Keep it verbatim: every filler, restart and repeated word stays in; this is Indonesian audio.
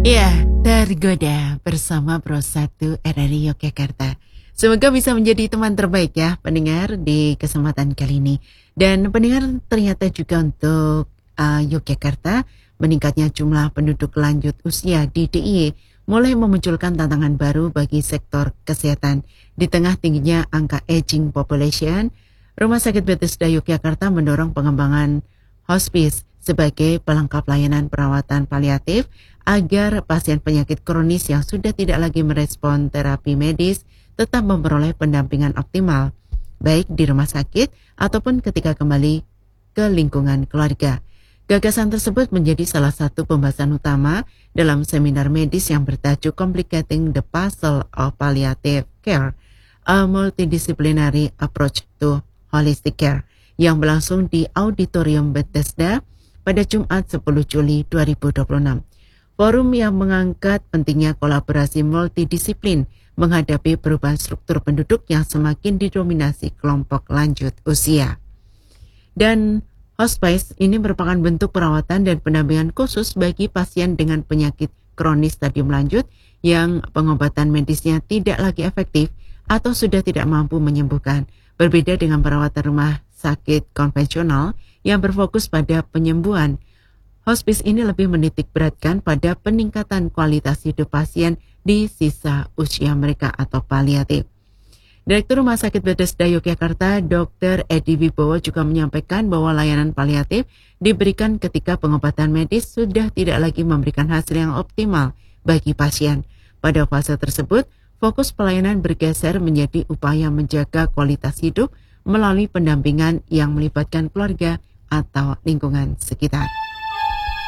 Ya, tergoda bersama Pro satu R R I Yogyakarta. Semoga bisa menjadi teman terbaik ya pendengar di kesempatan kali ini. Dan pendengar ternyata juga untuk uh, Yogyakarta, meningkatnya jumlah penduduk lanjut usia di D I Y mulai memunculkan tantangan baru bagi sektor kesehatan. Di tengah tingginya angka aging population, Rumah Sakit Bethesda Yogyakarta mendorong pengembangan hospice sebagai pelengkap layanan perawatan paliatif agar pasien penyakit kronis yang sudah tidak lagi merespon terapi medis tetap memperoleh pendampingan optimal, baik di rumah sakit ataupun ketika kembali ke lingkungan keluarga. Gagasan tersebut menjadi salah satu pembahasan utama dalam seminar medis yang bertajuk Complicating the Puzzle of Palliative Care, a Multidisciplinary Approach to Holistic Care, yang berlangsung di Auditorium Bethesda pada Jumat sepuluh Juli dua ribu dua puluh enam. Forum yang mengangkat pentingnya kolaborasi multidisiplin menghadapi perubahan struktur penduduk yang semakin didominasi kelompok lanjut usia. Dan hospice ini merupakan bentuk perawatan dan pendampingan khusus bagi pasien dengan penyakit kronis stadium lanjut yang pengobatan medisnya tidak lagi efektif atau sudah tidak mampu menyembuhkan. Berbeda dengan perawatan rumah sakit konvensional yang berfokus pada penyembuhan, hospice ini lebih menitik beratkan pada peningkatan kualitas hidup pasien di sisa usia mereka atau paliatif. Direktur Rumah Sakit Bethesda Yogyakarta, Dokter Edi Wibowo juga menyampaikan bahwa layanan paliatif diberikan ketika pengobatan medis sudah tidak lagi memberikan hasil yang optimal bagi pasien. Pada fase tersebut, fokus pelayanan bergeser menjadi upaya menjaga kualitas hidup melalui pendampingan yang melibatkan keluarga atau lingkungan sekitar.